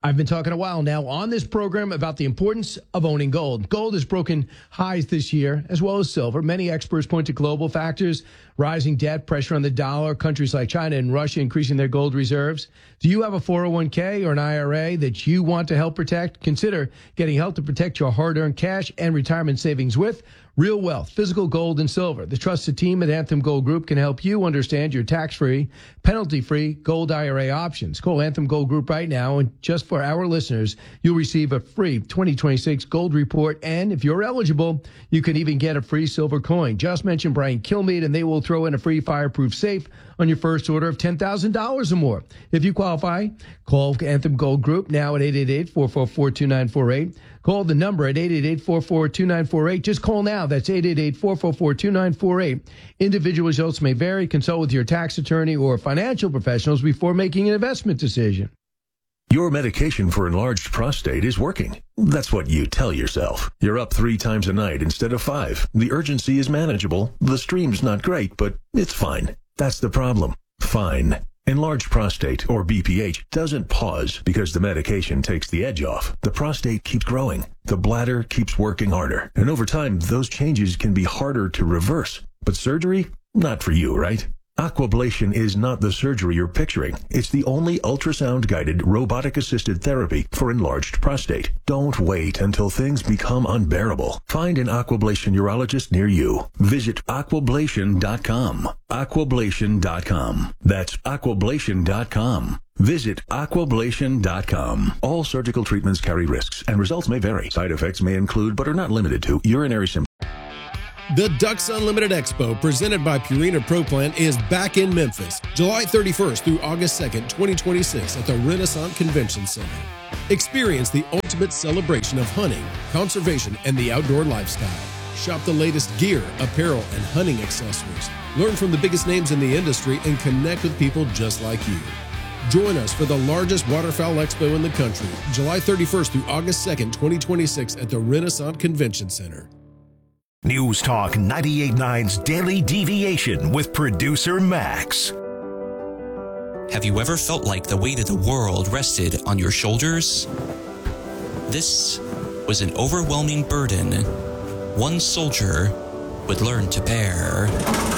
I've been talking a while now on this program about the importance of owning gold. Gold has broken highs this year, as well as silver. Many experts point to global factors, rising debt, pressure on the dollar, countries like China and Russia increasing their gold reserves. Do you have a 401k or an IRA that you want to help protect? Consider getting help to protect your hard-earned cash and retirement savings with Real Wealth, physical gold and silver. The trusted team at Anthem Gold Group can help you understand your tax-free, penalty-free gold IRA options. Call Anthem Gold Group right now, and just for our listeners, you'll receive a free 2026 gold report, and if you're eligible, you can even get a free silver coin. Just mention Brian Kilmeade, and they will throw in a free fireproof safe on your first order of $10,000 or more. If you qualify, call Anthem Gold Group now at 888-444-2948. Call the number at 888-444-2948. Just call now. That's 888-444-2948. Individual results may vary. Consult with your tax attorney or financial professionals before making an investment decision. Your medication for enlarged prostate is working. That's what you tell yourself. You're up 3 times a night instead of 5. The urgency is manageable. The stream's not great, but it's fine. That's the problem. Fine. Enlarged prostate, or BPH, doesn't pause because the medication takes the edge off. The prostate keeps growing. The bladder keeps working harder. And over time, those changes can be harder to reverse. But surgery? Not for you, right? Aquablation is not the surgery you're picturing. It's the only ultrasound-guided, robotic-assisted therapy for enlarged prostate. Don't wait until things become unbearable. Find an Aquablation urologist near you. Visit aquablation.com. Aquablation.com. That's aquablation.com. Visit aquablation.com. All surgical treatments carry risks, and results may vary. Side effects may include, but are not limited to, urinary symptoms. The Ducks Unlimited Expo, presented by Purina Pro Plan, is back in Memphis, July 31st through August 2nd, 2026 at the Renaissance Convention Center. Experience the ultimate celebration of hunting, conservation, and the outdoor lifestyle. Shop the latest gear, apparel, and hunting accessories. Learn from the biggest names in the industry and connect with people just like you. Join us for the largest waterfowl expo in the country, July 31st through August 2nd, 2026 at the Renaissance Convention Center. News Talk 98.9's Daily Deviation with producer Max. Have you ever felt like the weight of the world rested on your shoulders? This was an overwhelming burden one soldier would learn to bear.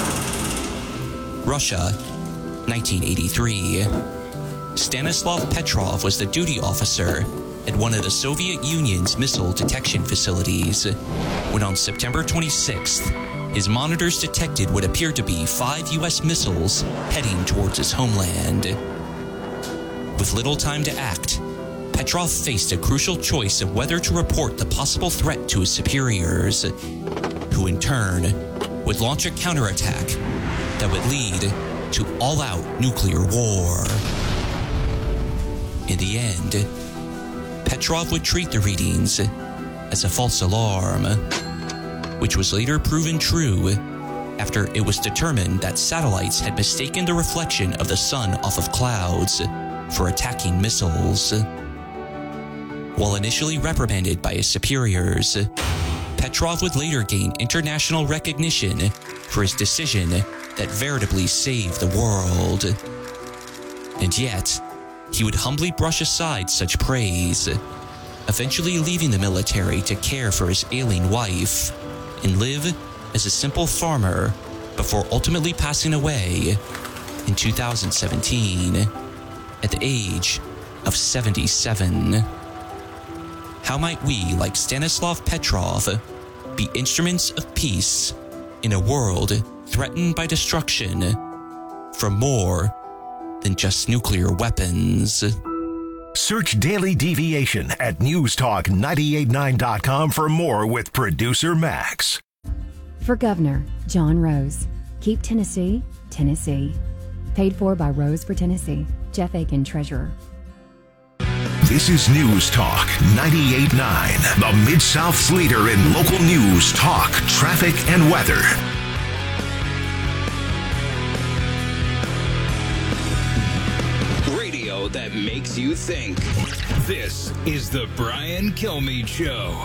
Russia, 1983. Stanislav Petrov was the duty officer at one of the Soviet Union's missile detection facilities when on September 26th, his monitors detected what appeared to be 5 U.S. missiles heading towards his homeland. With little time to act, Petrov faced a crucial choice of whether to report the possible threat to his superiors, who in turn would launch a counterattack that would lead to all-out nuclear war. In the end, Petrov would treat the readings as a false alarm, which was later proven true after it was determined that satellites had mistaken the reflection of the sun off of clouds for attacking missiles. While initially reprimanded by his superiors, Petrov would later gain international recognition for his decision that veritably saved the world. And yet, he would humbly brush aside such praise, eventually leaving the military to care for his ailing wife and live as a simple farmer before ultimately passing away in 2017 at the age of 77. How might we, like Stanislav Petrov, be instruments of peace in a world threatened by destruction from more than just nuclear weapons? Search Daily Deviation at newstalk989.com for more with producer Max. For Governor John Rose, keep Tennessee, Tennessee. Paid for by Rose for Tennessee. Jeff Aiken, Treasurer. This is News Talk 98.9, the Mid-South's leader in local news, talk, traffic, and weather. Radio that makes you think. This is the Brian Kilmeade Show.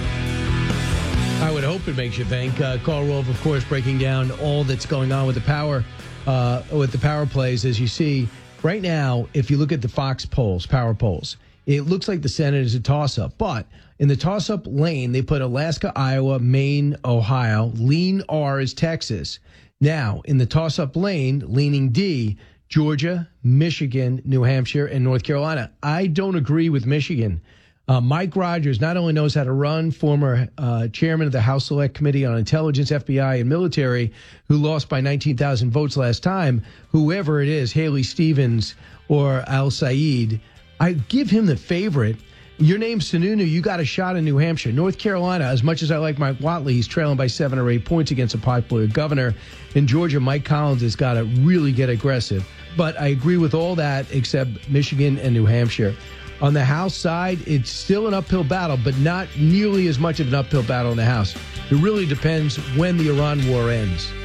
I would hope it makes you think. Carl Wolf, of course, breaking down all that's going on with the power plays. As you see right now, if you look at the Fox polls, power polls, It looks like the Senate is a toss-up, but in the toss-up lane, they put Alaska, Iowa, Maine, Ohio. Lean R is Texas. Now, in the toss-up lane, leaning D, Georgia, Michigan, New Hampshire, and North Carolina. I don't agree with Michigan. Mike Rogers not only knows how to run, former chairman of the House Select Committee on Intelligence, FBI, and Military, who lost by 19,000 votes last time, whoever it is, Haley Stevens or Al Saeed, I give him the favorite. Your name's Sununu. You got a shot in New Hampshire. North Carolina, as much as I like Mike Whatley, he's trailing by 7 or 8 points against a popular governor. In Georgia, Mike Collins has got to really get aggressive. But I agree with all that except Michigan and New Hampshire. On the House side, it's still an uphill battle, but not nearly as much of an uphill battle in the House. It really depends when the Iran war ends.